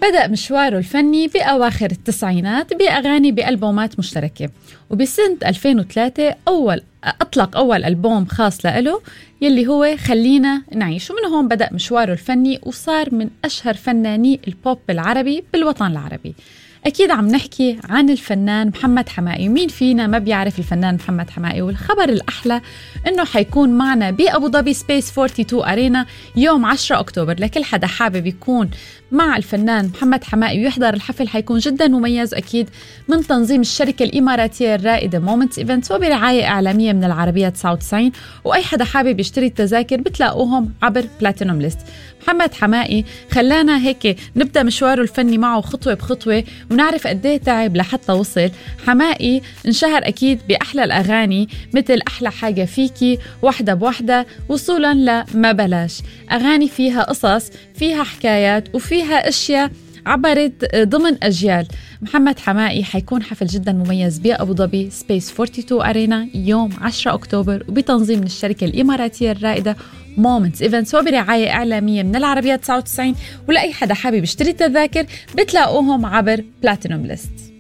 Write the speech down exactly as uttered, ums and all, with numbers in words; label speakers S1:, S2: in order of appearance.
S1: بدأ مشواره الفني بأواخر التسعينات بأغاني بألبومات مشتركة، وبسنة ألفين وثلاثة أول أطلق أول ألبوم خاص له يلي هو خلينا نعيش. ومن هون بدأ مشواره الفني وصار من أشهر فناني البوب العربي بالوطن العربي. أكيد عم نحكي عن الفنان محمد حماقي. مين فينا ما بيعرف الفنان محمد حماقي؟ والخبر الأحلى إنه حيكون معنا بأبو ظبي سبيس اثنين وأربعين أرينا يوم عشرة أكتوبر. لكل حدا حابب يكون مع الفنان محمد حماقي ويحضر الحفل حيكون جدا مميز، أكيد من تنظيم الشركة الإماراتية الرائدة مومنتس إيفنتس وبرعاية إعلامية من العربية تسعة وتسعين. وأي حدا حابب يشتري التذاكر بتلاقوهم عبر بلاتينوم ليست. محمد حماقي خلانا هيك نبدأ مشواره الفني معه خطوة بخطوة ونعرف قديه تعب لحتى وصل. حماقي انشهر أكيد بأحلى الأغاني مثل أحلى حاجة فيكي، وحدة بوحدة، وصولا لما بلاش. أغاني فيها قصص، فيها حكايات، وفيها أشياء عبرت ضمن أجيال. محمد حماقي حيكون حفل جدا مميز بأبو ظبي سبيس اثنين وأربعين أرينا يوم عشرة أكتوبر وبتنظيم من الشركة الإماراتية الرائدة مومنتس إيفنتس وبرعاية إعلامية من العربية تسعة وتسعين. ولأي حدا حابب يشتري التذاكر بتلاقوهم عبر بلاتينوم ليست.